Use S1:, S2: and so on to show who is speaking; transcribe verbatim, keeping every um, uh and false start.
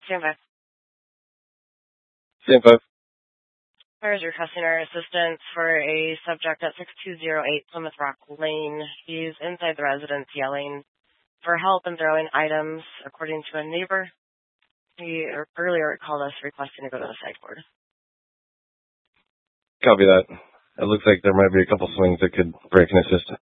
S1: Stand by.
S2: Stand by.
S1: Where's requesting our assistance for a subject at six two zero eight Plymouth Rock Lane. He's inside the residence yelling for help and throwing items, according to a neighbor. He earlier called us requesting to go to the psych ward.
S2: Copy that. It looks like there might be a couple swings that could break an assist.